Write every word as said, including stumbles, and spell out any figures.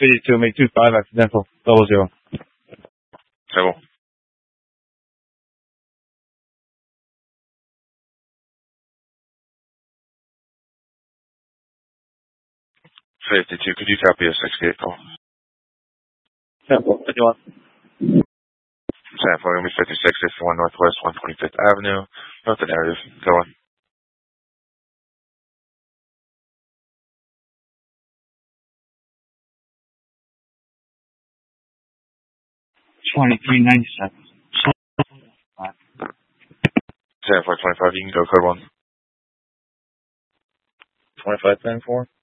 fifty-two, make two five accidental, double zero. Table. fifty-two, could you copy a sixty-eight call? Temple, fifty-one. San Antonio, fifty-six, fifty-one Northwest, one twenty-fifth Avenue, North narrative. Go on. twenty-three ninety-seven. San four twenty-five, you can go code one. twenty-five ten four.